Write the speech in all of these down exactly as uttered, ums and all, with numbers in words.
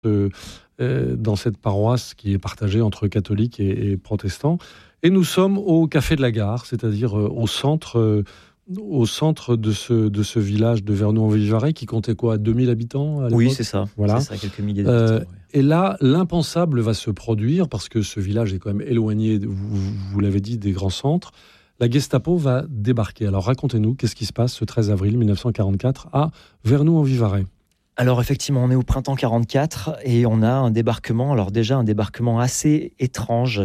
euh, euh, dans cette paroisse qui est partagée entre catholiques et, et protestants. Et nous sommes au Café de la Gare, c'est-à-dire euh, au centre, euh, au centre de, ce, de ce village de Vernoux-en-Vivarais qui comptait quoi, deux mille habitants à l'époque ? Oui, c'est ça. Voilà. C'est ça, quelques milliers d'habitants. Euh, ouais. Et là, l'impensable va se produire parce que ce village est quand même éloigné, vous, vous l'avez dit, des grands centres. La Gestapo va débarquer. Alors racontez-nous, qu'est-ce qui se passe ce treize avril mille neuf cent quarante-quatre à Vernoux-en-Vivarais ? Alors effectivement, on est au printemps quarante-quatre et on a un débarquement, alors déjà un débarquement assez étrange.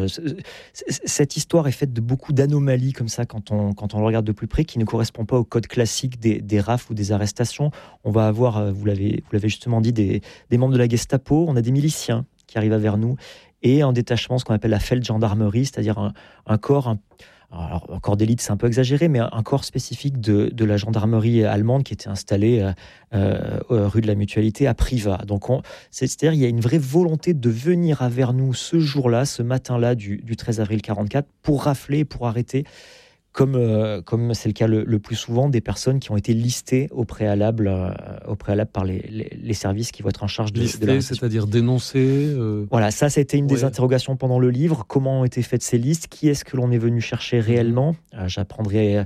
Cette histoire est faite de beaucoup d'anomalies comme ça quand on, quand on le regarde de plus près, qui ne correspond pas au code classique des, des rafles ou des arrestations. On va avoir, vous l'avez, vous l'avez justement dit, des, des membres de la Gestapo, on a des miliciens qui arrivent à Vernoux et un détachement, ce qu'on appelle la Feldgendarmerie, c'est-à-dire un, un corps... Un, Alors, un corps d'élite, c'est un peu exagéré, mais un corps spécifique de, de la gendarmerie allemande qui était installé euh, euh, rue de la Mutualité à Privas. Donc, on, c'est-à-dire il y a une vraie volonté de venir à Vernoux ce jour-là, ce matin-là du, du treize avril quarante-quatre, pour rafler, pour arrêter, comme, euh, comme c'est le cas le, le plus souvent, des personnes qui ont été listées au préalable, euh, au préalable par les, les, les services qui vont être en charge de, Listées, de la c'est-à-dire dénoncées euh... Voilà, ça, ça a été une ouais. des interrogations pendant le livre. Comment ont été faites ces listes ? Qui est-ce que l'on est venu chercher réellement ? mmh. euh, J'apprendrai euh,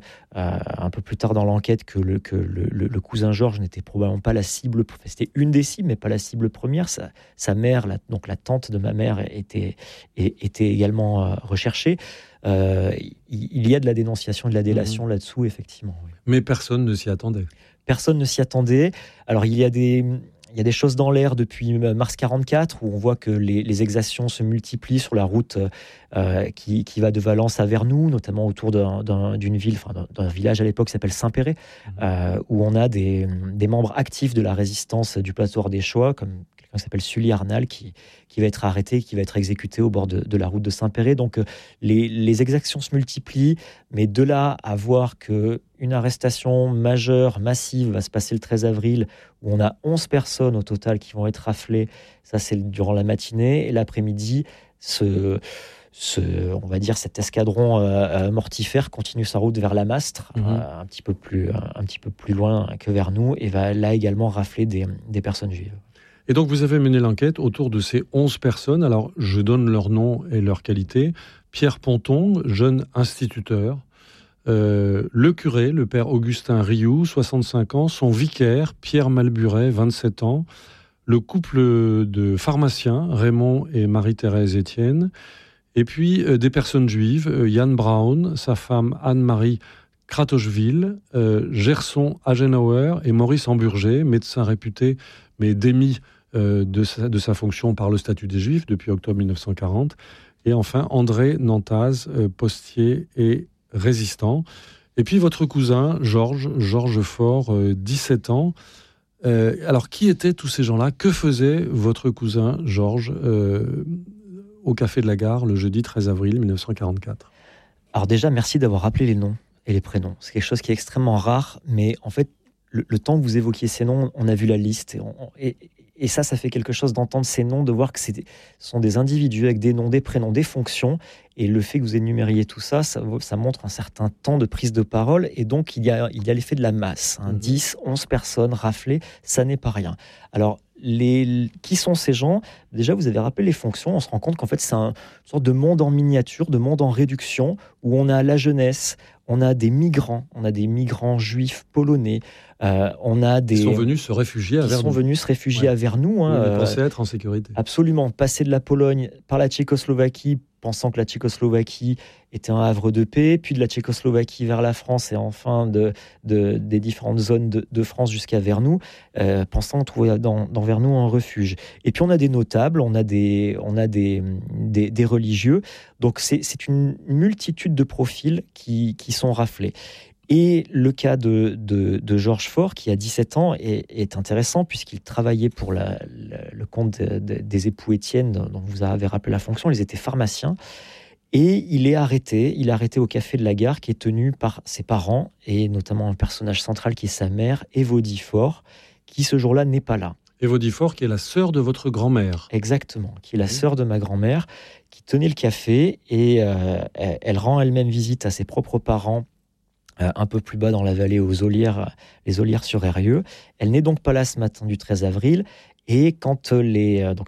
un peu plus tard dans l'enquête que, le, que le, le, le cousin Georges n'était probablement pas la cible. C'était une des cibles, mais pas la cible première. Sa, sa mère, la, donc la tante de ma mère, était, était également euh, recherchée. Euh, il y a de la dénonciation et de la délation mmh. là-dessous, effectivement. Oui. Mais personne ne s'y attendait. Personne ne s'y attendait. Alors, il y a des... Il y a des choses dans l'air depuis mars quarante-quatre où on voit que les, les exactions se multiplient sur la route euh, qui, qui va de Valence à Vernoux, notamment autour d'un, d'un, d'une ville, enfin d'un, d'un village à l'époque qui s'appelle Saint-Péret, euh, où on a des, des membres actifs de la résistance du plateau ardéchois, comme quelqu'un qui s'appelle Sully Arnal, qui, qui va être arrêté, qui va être exécuté au bord de, de la route de Saint-Péret. Donc les, les exactions se multiplient, mais de là à voir que une arrestation majeure, massive, va se passer le treize avril, où on a onze personnes au total qui vont être raflées. Ça, c'est durant la matinée. Et l'après-midi, ce, ce, on va dire, cet escadron euh, mortifère continue sa route vers la Mastre, mmh. euh, un, petit peu plus, un petit peu plus loin que vers nous, et va là également rafler des, des personnes juives. Et donc, vous avez mené l'enquête autour de ces onze personnes. Alors, je donne leur nom et leur qualité. Pierre Ponton, jeune instituteur. Euh, le curé, le père Augustin Rioux, soixante-cinq ans, son vicaire, Pierre Malburet, vingt-sept ans, le couple de pharmaciens, Raymond et Marie-Thérèse Étienne, et puis euh, des personnes juives, euh, Yann Braun, sa femme Anne-Marie Kratochvil, euh, Gerson Agenauer et Maurice Amburger, médecin réputé, mais démis euh, de, sa, de sa fonction par le statut des Juifs depuis octobre mille neuf cent quarante, et enfin André Nantaz, euh, postier et résistant. Et puis votre cousin, Georges, Georges Faure, euh, dix-sept ans. Euh, alors, qui étaient tous ces gens-là ? Que faisait votre cousin, Georges, euh, au Café de la Gare, le jeudi treize avril mille neuf cent quarante-quatre ? Alors déjà, merci d'avoir rappelé les noms et les prénoms. C'est quelque chose qui est extrêmement rare, mais en fait, le, le temps que vous évoquiez ces noms, on a vu la liste. Et, on, et, et ça, ça fait quelque chose d'entendre ces noms, de voir que c'est des, ce sont des individus avec des noms, des prénoms, des fonctions. Et le fait que vous énumériez tout ça, ça, ça montre un certain temps de prise de parole. Et donc, il y a, il y a l'effet de la masse. Hein. Mmh. dix, onze personnes raflées, ça n'est pas rien. Alors, les, qui sont ces gens ? Déjà, vous avez rappelé les fonctions. On se rend compte qu'en fait, c'est un, une sorte de monde en miniature, de monde en réduction, où on a la jeunesse, on a des migrants, on a des migrants juifs polonais, euh, on a des... Ils sont venus se réfugier à Vernoux. Ils sont venus se réfugier ouais. à Vernoux. Hein, oui, ils pensaient être en sécurité. Absolument. Passer de la Pologne par la Tchécoslovaquie, pensant que la Tchécoslovaquie était un havre de paix, puis de la Tchécoslovaquie vers la France et enfin de, de, des différentes zones de, de France jusqu'à Vernoux, euh, pensant trouver dans, dans Vernoux un refuge. Et puis on a des notables, on a des, on a des, des, des religieux, donc c'est, c'est une multitude de profils qui, qui sont raflés. Et le cas de, de, de Georges Faure, qui a dix-sept ans, est, est intéressant puisqu'il travaillait pour la, la, le compte de, de, des époux Étienne, dont vous avez rappelé la fonction. Ils étaient pharmaciens. Et il est arrêté. Il est arrêté au Café de la Gare, qui est tenu par ses parents, et notamment un personnage central qui est sa mère, Évodie Faure, qui ce jour-là n'est pas là. Évodie Faure, qui est la sœur de votre grand-mère. Exactement, qui est la sœur de ma grand-mère, qui tenait le café, et euh, elle rend elle-même visite à ses propres parents, un peu plus bas dans la vallée, aux Olières, les Olières sur Eyrieux. Elle n'est donc pas là ce matin du treize avril, Et quand les, donc